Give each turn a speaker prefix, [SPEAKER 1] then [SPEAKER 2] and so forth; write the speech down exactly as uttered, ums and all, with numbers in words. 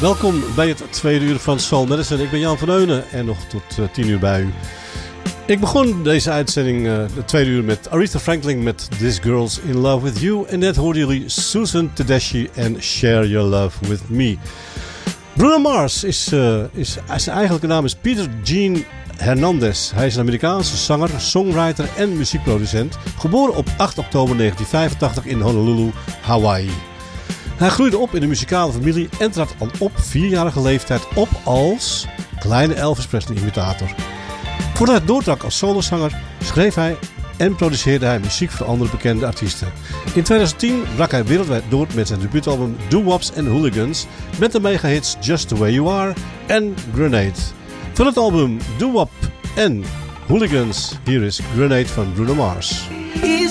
[SPEAKER 1] Welkom bij het tweede uur van Soul Medicine. Ik ben Jan van Eunen en nog tot uh, tien uur bij u. Ik begon deze uitzending, uh, de tweede uur, met Aretha Franklin met This Girl's in Love With You. En net hoorden jullie Susan Tedeschi en Share Your Love With Me. Bruno Mars is, uh, is, zijn eigenlijke naam is Peter Gene Hernandez. Hij is een Amerikaanse zanger, songwriter en muziekproducent. Geboren op acht oktober negentien vijfentachtig in Honolulu, Hawaii. Hij groeide op in een muzikale familie en trad al op vierjarige leeftijd op als kleine Elvis Presley imitator. Voordat hij doortrak als solozanger schreef hij en produceerde hij muziek voor andere bekende artiesten. In twintig tien brak hij wereldwijd door met zijn debuutalbum Doo-Wops and Hooligans met de megahits Just The Way You Are en Grenade. Van het album Doo-Wop and Hooligans, hier is Grenade van Bruno Mars.
[SPEAKER 2] He's